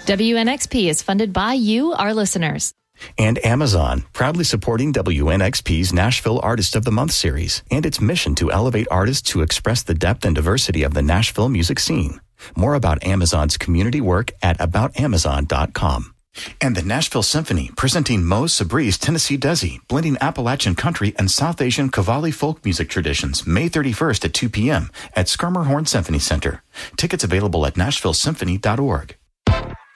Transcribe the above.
WNXP is funded by you, our listeners. And Amazon, proudly supporting WNXP's Nashville Artist of the Month series and its mission to elevate artists who express the depth and diversity of the Nashville music scene. More about Amazon's community work at aboutamazon.com. And the Nashville Symphony, presenting Moe's Sabri's Tennessee Desi, blending Appalachian country and South Asian Qawwali folk music traditions, May 31st at 2 p.m. at Schermerhorn Symphony Center. Tickets available at nashvillesymphony.org.